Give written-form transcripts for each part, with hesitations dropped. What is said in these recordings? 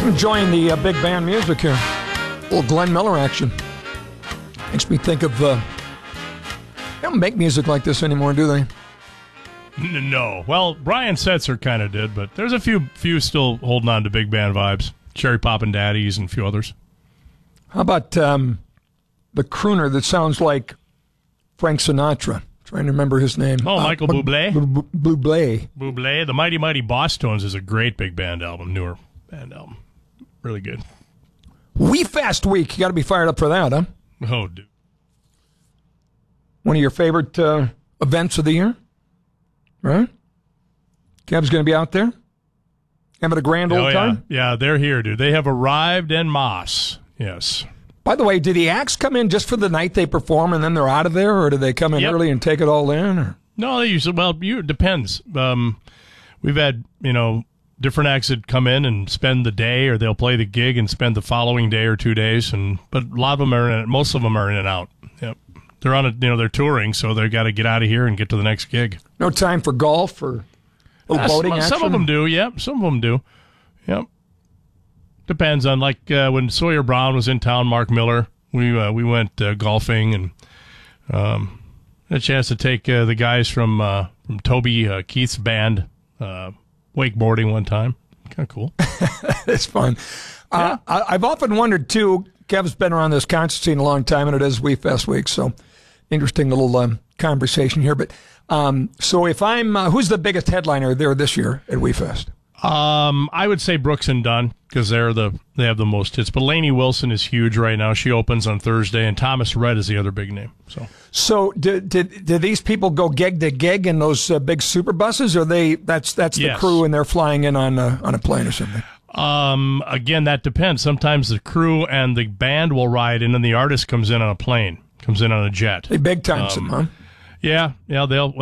Enjoying the big band music here. A little Glenn Miller action. Makes me think of... they don't make music like this anymore, do they? No. Well, Brian Setzer kind of did, but there's a few still holding on to big band vibes. Cherry Poppin' Daddies and a few others. How about the crooner that sounds like Frank Sinatra? Trying to remember his name. Oh, Michael Bublé? Bublé. Bublé. The Mighty Mighty Boss Tones is a great big band album, newer band album. Really good. We Fast Week. You got to be fired up for that, huh? Oh, dude. One of your favorite events of the year? Right? Kev's going to be out there? Having a grand old time? Yeah, they're here, dude. They have arrived en masse. Yes. By the way, do the acts come in just for the night they perform and then they're out of there, or do they come in early and take it all in? Or? No, they usually, it depends. We've had, different acts that come in and spend the day, or they'll play the gig and spend the following day or 2 days. But a lot of them most of them are in and out. Yep. They're on they're touring, so they've got to get out of here and get to the next gig. No time for golf or boating action? Some of them do, yep. Some of them do. Yep. Depends on, when Sawyer Brown was in town, Mark Miller, we went golfing and had a chance to take the guys from Toby Keith's band wakeboarding one time. Kind of cool. It's fun. Yeah. I've often wondered, too, Kev's been around this concert scene a long time, and it is We Fest Week, so interesting little conversation here. But so if I'm, who's the biggest headliner there this year at We Fest? I would say Brooks and Dunn, because they have the most hits. But Lainey Wilson is huge right now. She opens on Thursday, and Thomas Rhett is the other big name. So do these people go gig to gig in those big super buses, or that's the crew and they're flying in on a plane or something? Again, that depends. Sometimes the crew and the band will ride in, and the artist comes in on a plane, comes in on a jet. They big time them, huh? Yeah. They're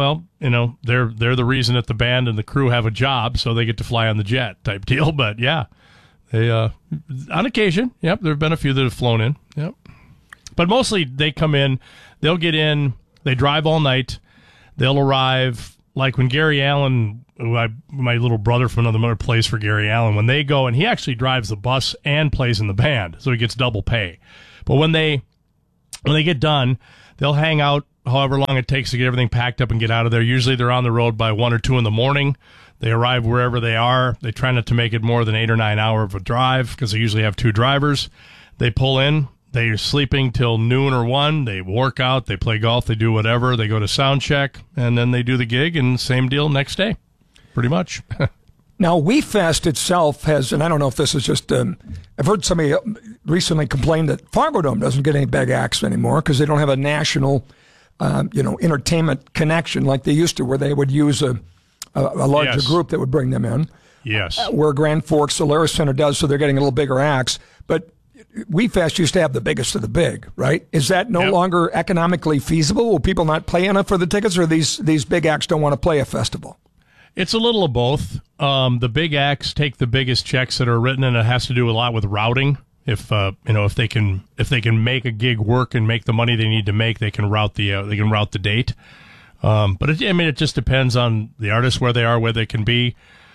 the reason that the band and the crew have a job, so they get to fly on the jet type deal. But yeah, they on occasion, yep, there have been a few that have flown in, yep. But mostly they come in, they'll get in, they drive all night, they'll arrive. Like when Gary Allen, my little brother from another mother plays for Gary Allen, when they go, and he actually drives the bus and plays in the band, so he gets double pay. But when they get done, they'll hang out however long it takes to get everything packed up and get out of there. Usually they're on the road by 1 or 2 in the morning. They arrive wherever they are. They try not to make it more than 8 or 9 hours of a drive, because they usually have 2 drivers. They pull in. They're sleeping till noon or 1. They work out. They play golf. They do whatever. They go to sound check, and then they do the gig, and same deal next day, pretty much. Now, We Fest itself has, and I don't know if this is just, I've heard somebody recently complain that Fargo Dome doesn't get any big acts anymore because they don't have a national, entertainment connection like they used to, where they would use a larger group that would bring them in. Yes. Where Grand Forks, the Lyris Center does, so they're getting a little bigger acts. But We Fest used to have the biggest of the big, right? Is that no longer economically feasible? Will people not pay enough for the tickets, or these big acts don't want to play a festival? It's a little of both. The big acts take the biggest checks that are written, and it has to do a lot with routing. If they can make a gig work and make the money they need to make, they can route the date. But it just depends on the artist, where they are, where they can be.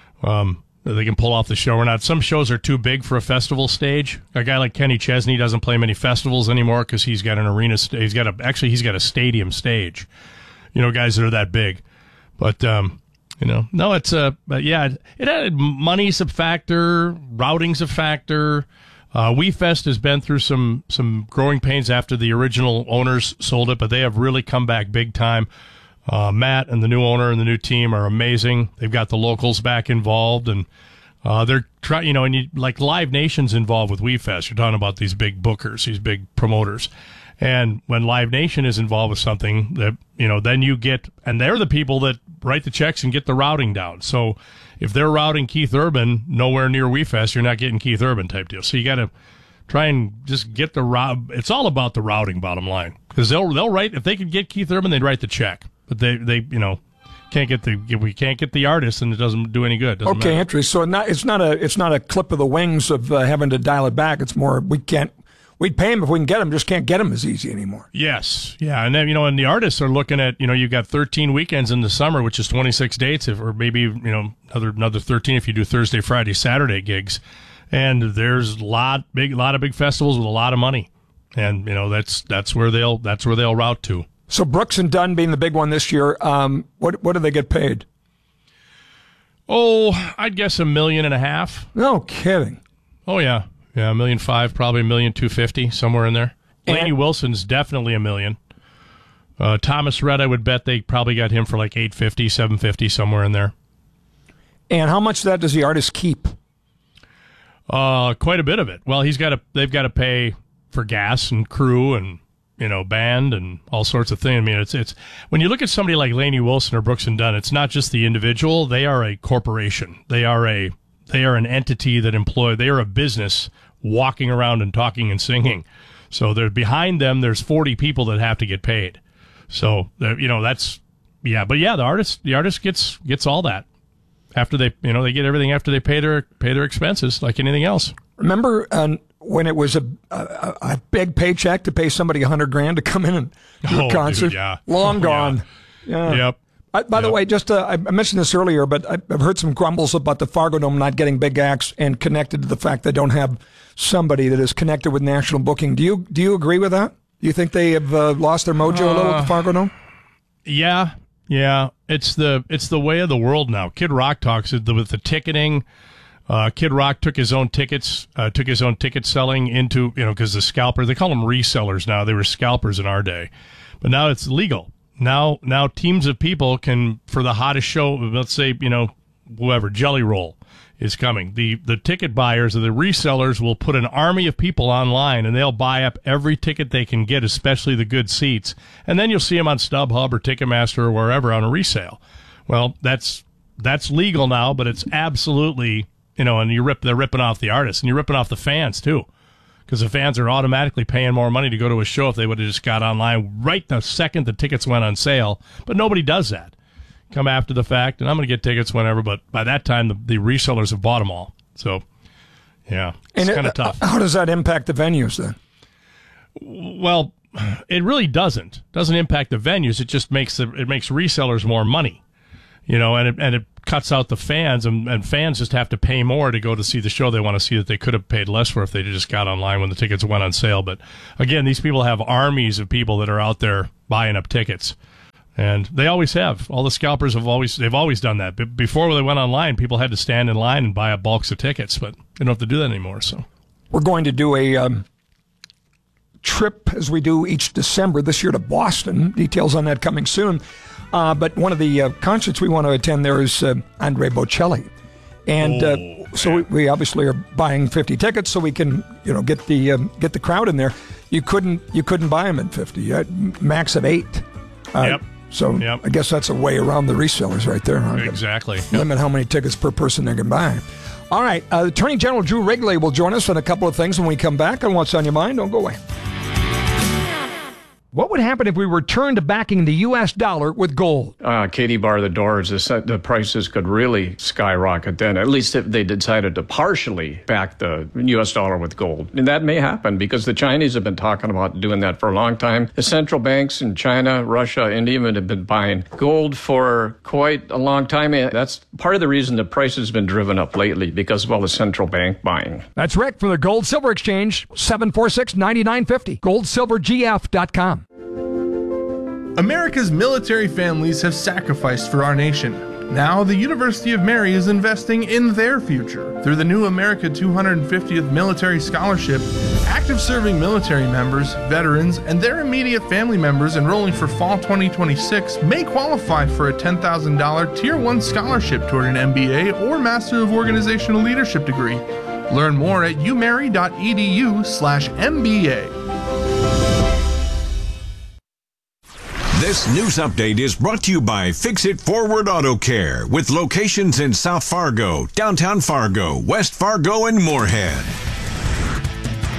They can pull off the show or not. Some shows are too big for a festival stage. A guy like Kenny Chesney doesn't play many festivals anymore because he's got an arena. He's got a stadium stage. Guys that are that big. But no, it's money's a factor, routing's a factor. We Fest has been through some growing pains after the original owners sold it, but they have really come back big time. Matt and the new owner and the new team are amazing. They've got the locals back involved, and they're trying. Like Live Nation's involved with We Fest. You're talking about these big bookers, these big promoters, and when Live Nation is involved with something, that then you get, and they're the people that write the checks and get the routing down. So if they're routing Keith Urban nowhere near We Fest, you're not getting Keith Urban type deal. So you got to try and just get the route. It's all about the routing, bottom line, because they'll write, if they could get Keith Urban, they'd write the check. But they can't get the artist, and it doesn't do any good. Doesn't matter. Andrew. So it's not a clip of the wings of having to dial it back. It's more we'd pay him if we can get him, just can't get him as easy anymore. Yes, yeah, and then and the artists are looking at you've got 13 weekends in the summer, which is 26 dates, or maybe another 13 if you do Thursday, Friday, Saturday gigs, And there's a lot of big festivals with a lot of money, and that's where they'll route to. So Brooks and Dunn being the big one this year, what do they get paid? Oh, I'd guess $1.5 million. No kidding. Oh yeah, $1.5 million, probably $1.25 million, somewhere in there. Laney Wilson's definitely $1 million. Thomas Rhett, I would bet they probably got him for like $850, $750, somewhere in there. And how much of that does the artist keep? Quite a bit of it. Well, they've got to pay for gas and crew and band and all sorts of things. I mean, it's when you look at somebody like Laney Wilson or Brooks and Dunn, it's not just the individual. They are a corporation. They are an entity that they are a business walking around and talking and singing. So they're behind them. There's 40 people that have to get paid. So that's yeah. But yeah, the artist gets all that. After they they get everything after they pay their expenses like anything else. Remember when it was a big paycheck to pay somebody $100,000 to come in and do a concert? Dude, yeah. Long gone. Yeah. Yep. By the way, just I mentioned this earlier, but I've heard some grumbles about the Fargo Dome not getting big acts and connected to the fact they don't have somebody that is connected with national booking. Do you agree with that? Do you think they have lost their mojo a little at the Fargo Dome? Yeah. Yeah, it's the way of the world now. Kid Rock talks with the ticketing. Kid Rock took his own tickets selling into, because the scalpers, they call them resellers now. They were scalpers in our day, but now it's legal. Now teams of people can, for the hottest show, let's say, whoever, Jelly Roll is coming. The ticket buyers or the resellers will put an army of people online, and they'll buy up every ticket they can get, especially the good seats. And then you'll see them on StubHub or Ticketmaster or wherever on a resale. Well, that's legal now, but it's absolutely, and they're ripping off the artists, and you're ripping off the fans too, because the fans are automatically paying more money to go to a show if they would have just got online right the second the tickets went on sale. But nobody does that. Come after the fact, and I'm going to get tickets whenever, but by that time, the resellers have bought them all. So, yeah, it's kind of tough. How does that impact the venues then? Well, it really doesn't. It doesn't impact the venues. It just makes resellers more money, and it cuts out the fans, and fans just have to pay more to go to see the show they want to see that they could have paid less for if they just got online when the tickets went on sale. But again, these people have armies of people that are out there buying up tickets. And they always have. All the scalpers they've always done that. But before they went online, people had to stand in line and buy up bulks of tickets, but they don't have to do that anymore. So we're going to do a trip, as we do each December, this year to Boston. Details on that coming soon. But one of the concerts we want to attend there is Andre Bocelli. And so we obviously are buying 50 tickets so we can get the crowd in there. You couldn't buy them at 50. You had max of 8. Yep. So I guess that's a way around the resellers right there. Huh? Exactly. Limit how many tickets per person they can buy. All right. Attorney General Drew Wrigley will join us on a couple of things when we come back on What's on Your Mind. Don't go away. What would happen if we returned to backing the U.S. dollar with gold? Katie bar the doors. The prices could really skyrocket then, at least if they decided to partially back the U.S. dollar with gold. And that may happen because the Chinese have been talking about doing that for a long time. The central banks in China, Russia, India have been buying gold for quite a long time. And that's part of the reason the price has been driven up lately because of all the central bank buying. That's Rick from the Gold Silver Exchange, 746-9950, goldsilvergf.com. America's military families have sacrificed for our nation. Now, the University of Mary is investing in their future. Through the new America 250th Military Scholarship, active serving military members, veterans, and their immediate family members enrolling for fall 2026 may qualify for a $10,000 Tier 1 scholarship toward an MBA or Master of Organizational Leadership degree. Learn more at umary.edu/MBA. This news update is brought to you by Fix-It Forward Auto Care, with locations in South Fargo, downtown Fargo, West Fargo, and Moorhead.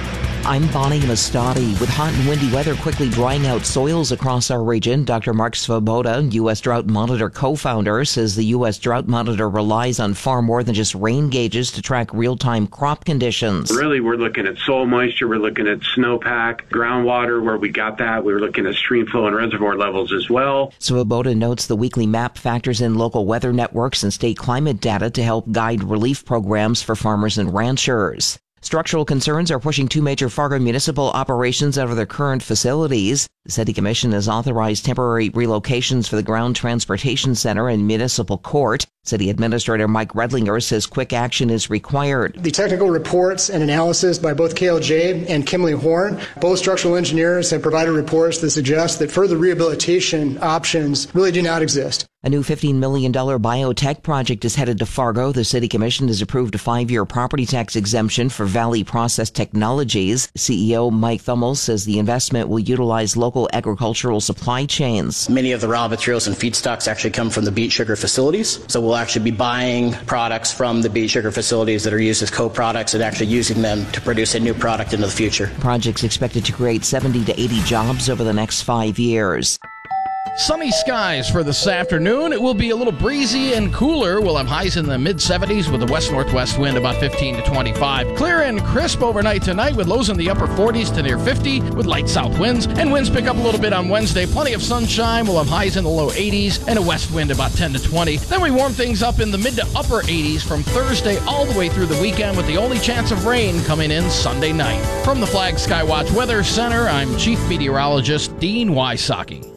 I'm Bonnie Mastati. With hot and windy weather quickly drying out soils across our region, Dr. Mark Svoboda, U.S. Drought Monitor co-founder, says the U.S. Drought Monitor relies on far more than just rain gauges to track real-time crop conditions. Really, we're looking at soil moisture, we're looking at snowpack, groundwater, where we got that. We're looking at stream flow and reservoir levels as well. Svoboda notes the weekly map factors in local weather networks and state climate data to help guide relief programs for farmers and ranchers. Structural concerns are pushing two major Fargo municipal operations out of their current facilities. The City Commission has authorized temporary relocations for the Ground Transportation Center and Municipal Court. City Administrator Mike Redlinger says quick action is required. The technical reports and analysis by both KLJ and Kimley Horn, both structural engineers, have provided reports that suggest that further rehabilitation options really do not exist. A new $15 million biotech project is headed to Fargo. The City Commission has approved a 5-year property tax exemption for Valley Process Technologies. CEO Mike Thummel says the investment will utilize local agricultural supply chains. Many of the raw materials and feedstocks actually come from the beet sugar facilities. So we'll actually be buying products from the beet sugar facilities that are used as co-products and actually using them to produce a new product into the future. The project's expected to create 70 to 80 jobs over the next 5 years. Sunny skies for this afternoon. It will be a little breezy and cooler. We'll have highs in the mid-70s with the west-northwest wind about 15 to 25. Clear and crisp overnight tonight with lows in the upper 40s to near 50 with light south winds. And winds pick up a little bit on Wednesday. Plenty of sunshine. We'll have highs in the low 80s and a west wind about 10 to 20. Then we warm things up in the mid to upper 80s from Thursday all the way through the weekend with the only chance of rain coming in Sunday night. From the Flag Skywatch Weather Center, I'm Chief Meteorologist Dean Wysocki.